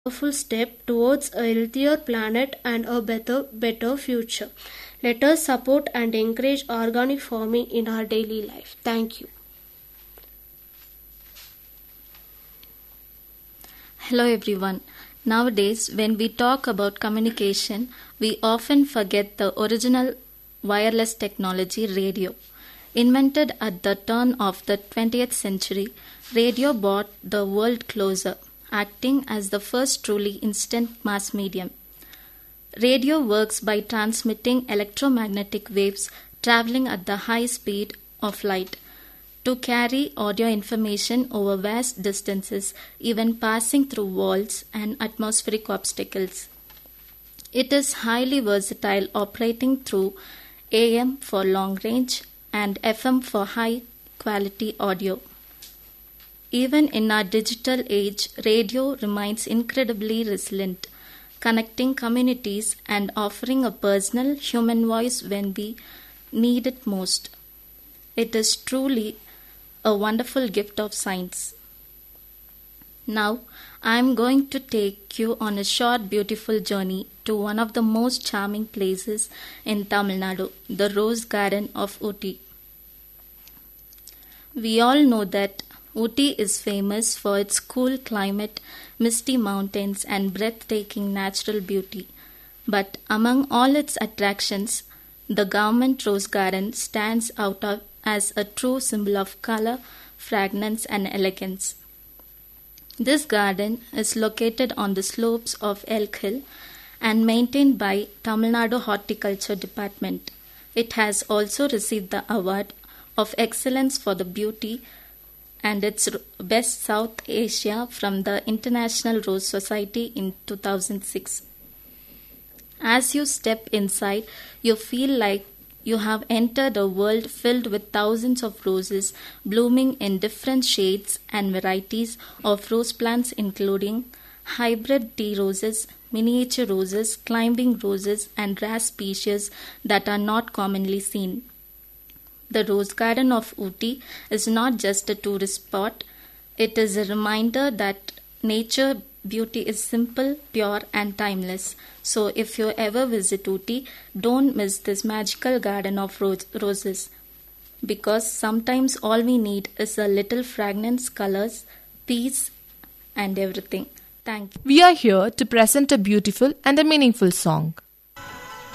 powerful step towards a healthier planet and a better future. Let us support and encourage organic farming in our daily life. Thank you. Hello everyone. Nowadays, when we talk about communication, we often forget the original wireless technology, radio. Invented at the turn of the 20th century, radio brought the world closer, acting as the first truly instant mass medium. Radio works by transmitting electromagnetic waves traveling at the high speed of light to carry audio information over vast distances, even passing through walls and atmospheric obstacles. It is highly versatile, operating through AM for long range and FM for high quality audio. Even in our digital age, radio remains incredibly resilient, connecting communities and offering a personal human voice when we need it most. It is truly a wonderful gift of science. Now, I am going to take you on a short, beautiful journey to one of the most charming places in Tamil Nadu, the Rose Garden of Ooty. We all know that Ooty is famous for its cool climate, misty mountains, and breathtaking natural beauty. But among all its attractions, the Government Rose Garden stands out as a true symbol of color, fragrance, and elegance. This garden is located on the slopes of Elk Hill and maintained by Tamil Nadu Horticulture Department. It has also received the award of excellence for the beauty and its Best South Asia from the International Rose Society in 2006. As you step inside, you feel like you have entered a world filled with thousands of roses blooming in different shades and varieties of rose plants, including hybrid tea roses, miniature roses, climbing roses, and rare species that are not commonly seen. The Rose Garden of Ooty is not just a tourist spot, it is a reminder that nature beauty is simple, pure, and timeless. So if you ever visit Ooty, don't miss this magical garden of roses. Because sometimes all we need is a little fragrance, colors, peace, and everything. Thank you. We are here to present a beautiful and a meaningful song.